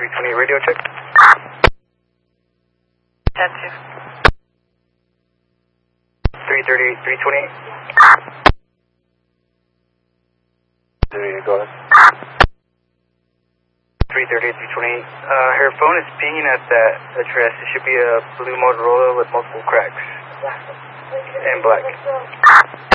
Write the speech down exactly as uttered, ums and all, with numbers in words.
three twenty-eight radio check. ten two. three thirty-eight, three twenty-eight. Go ahead. three thirty-eight, three twenty-eight. Uh, her phone is pinging at that address. It should be a blue Motorola with multiple cracks. And black.